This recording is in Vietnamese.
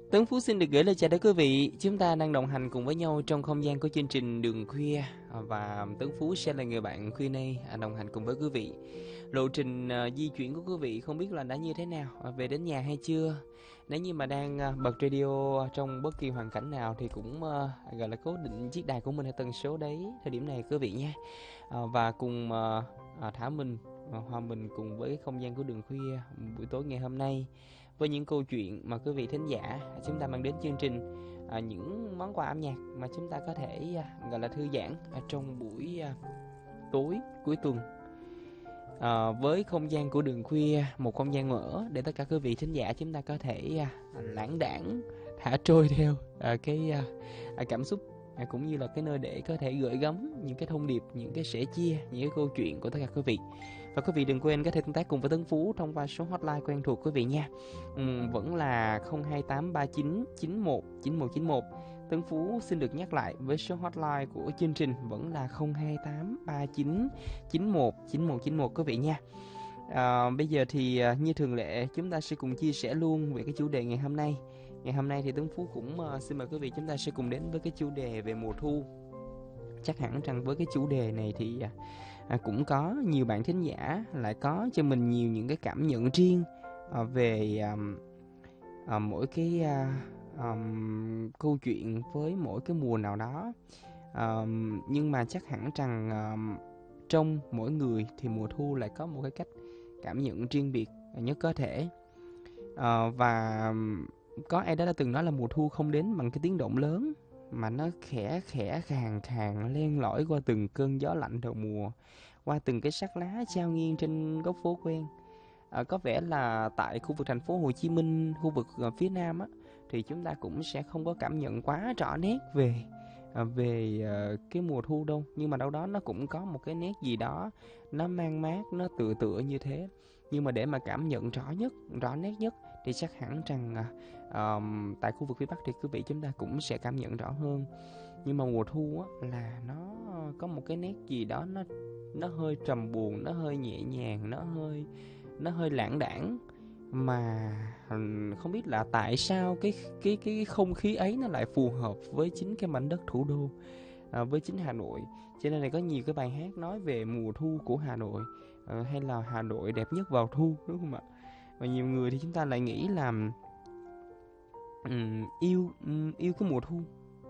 Tuấn Phú xin được gửi lời chào đến quý vị. Chúng ta đang đồng hành cùng với nhau trong không gian của chương trình Đường Khuya, và Tuấn Phú sẽ là người bạn khuya nay đồng hành cùng với quý vị. Lộ trình di chuyển của quý vị không biết là đã như thế nào, về đến nhà hay chưa? Nếu như mà đang bật radio trong bất kỳ hoàn cảnh nào thì cũng gọi là cố định chiếc đài của mình ở tần số đấy thời điểm này quý vị nha. Và cùng Thảo mình hòa mình cùng với không gian của Đường Khuya buổi tối ngày hôm nay với những câu chuyện mà quý vị thính giả chúng ta mang đến chương trình, những món quà âm nhạc mà chúng ta có thể gọi là thư giãn trong buổi tối cuối tuần. Với không gian của Đường Khuya, một không gian mở để tất cả quý vị thính giả chúng ta có thể lãng đãng thả trôi theo cái cảm xúc, cũng như là cái nơi để có thể gửi gắm những cái thông điệp, những cái sẻ chia, những cái câu chuyện của tất cả quý vị. Và quý vị đừng quên có thể tương tác cùng với Tấn Phú thông qua số hotline quen thuộc quý vị nha. Vẫn là 02839919191. Tấn Phú xin được nhắc lại với số hotline của chương trình vẫn là 02839919191 quý vị nha. Bây giờ thì như thường lệ chúng ta sẽ cùng chia sẻ luôn về cái chủ đề ngày hôm nay. Ngày hôm nay thì Tấn Phú cũng xin mời quý vị chúng ta sẽ cùng đến với cái chủ đề về mùa thu. Chắc hẳn rằng với cái chủ đề này thì cũng có nhiều bạn thính giả lại có cho mình nhiều những cái cảm nhận riêng về mỗi cái câu chuyện với mỗi cái mùa nào đó. Nhưng mà chắc hẳn rằng trong mỗi người thì mùa thu lại có một cái cách cảm nhận riêng biệt nhất có thể. Và có ai đó đã từng nói là mùa thu không đến bằng cái tiếng động lớn, mà nó khẽ khẽ khàn khàn len lỏi qua từng cơn gió lạnh đầu mùa, qua từng cái sắc lá trao nghiêng trên góc phố quen. Có vẻ là tại khu vực thành phố Hồ Chí Minh, khu vực phía Nam á, thì chúng ta cũng sẽ không có cảm nhận quá rõ nét về cái mùa thu đâu. Nhưng mà đâu đó nó cũng có một cái nét gì đó, nó mang mát, nó tựa tựa như thế. Nhưng mà để mà cảm nhận rõ nét nhất thì chắc hẳn rằng tại khu vực phía Bắc thì quý vị chúng ta cũng sẽ cảm nhận rõ hơn. Nhưng mà mùa thu á, là nó có một cái nét gì đó, nó hơi trầm buồn, nó hơi nhẹ nhàng, nó hơi lãng đãng, mà không biết là tại sao cái không khí ấy nó lại phù hợp với chính cái mảnh đất thủ đô, với chính Hà Nội. Cho nên là có nhiều cái bài hát nói về mùa thu của Hà Nội, hay là Hà Nội đẹp nhất vào thu, đúng không ạ? Và nhiều người thì chúng ta lại nghĩ là yêu cái mùa thu